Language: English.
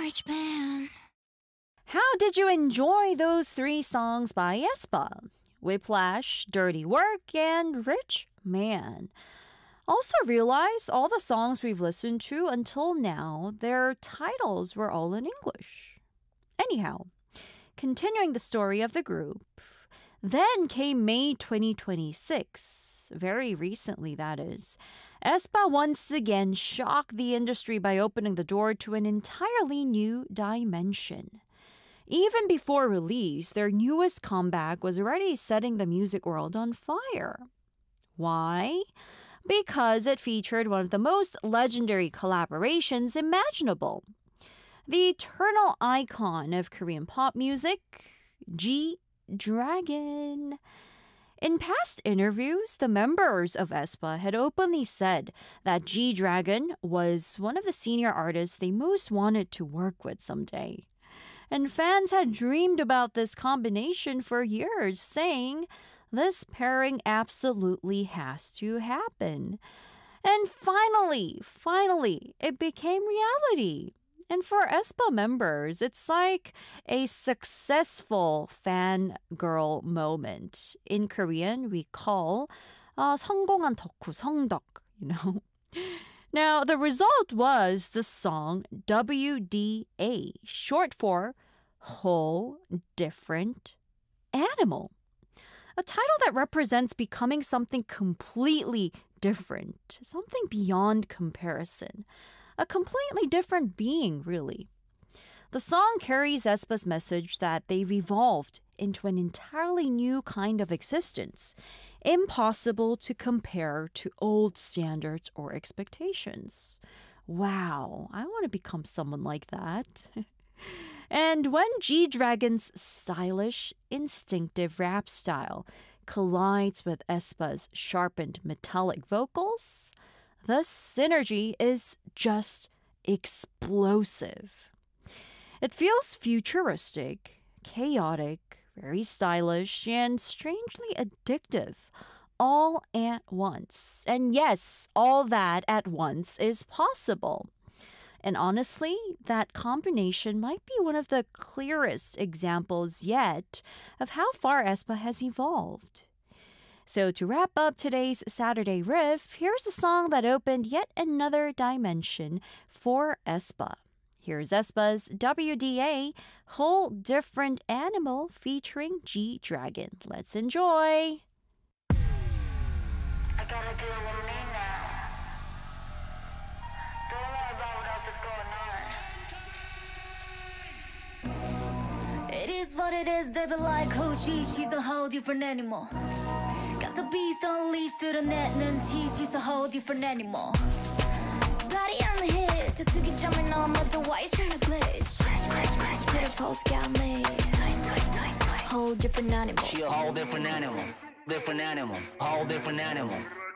rich man. How did you enjoy those three songs by aespa? Whiplash, Dirty Work, and Rich Man. Also realize all the songs we've listened to until now, their titles were all in English. Anyhow, continuing the story of the group, then came May 2026, very recently that is. aespa once again shocked the industry by opening the door to an entirely new dimension. Even before release, their newest comeback was already setting the music world on fire. Why? Because it featured one of the most legendary collaborations imaginable. The eternal icon of Korean pop music, G-Dragon. In past interviews, the members of aespa had openly said that G-Dragon was one of the senior artists they most wanted to work with someday. And fans had dreamed about this combination for years, saying, this pairing absolutely has to happen. And finally, it became reality. And for aespa members, it's like a successful fangirl moment. In Korean, we call 성공한 덕후, 성덕, you know. Now, the result was the song WDA, short for Whole Different Animal. A title that represents becoming something completely different, something beyond comparison. A completely different being, really. The song carries aespa's message that they've evolved into an entirely new kind of existence, impossible to compare to old standards or expectations. Wow, I want to become someone like that. And when G-Dragon's stylish, instinctive rap style collides with aespa's sharpened metallic vocals, the synergy is just explosive. It feels futuristic, chaotic, very stylish, and strangely addictive, all at once. And yes, all that at once is possible. And honestly, that combination might be one of the clearest examples yet of how far aespa has evolved. So to wrap up today's Saturday Riff, here's a song that opened yet another dimension for aespa. Here's aespa's WDA, Whole Different Animal featuring G-Dragon. Let's enjoy! I gotta deal with me now. Don't worry about what else is going on. It is what it is, they be like who she's a whole different animal. Got the beast unleashed to the net and tease, she's a whole different animal. Body on the hit, to take it jumping on, but why you trying to glitch? To the post got me. Whole different animal. She a whole different animal, whole different animal.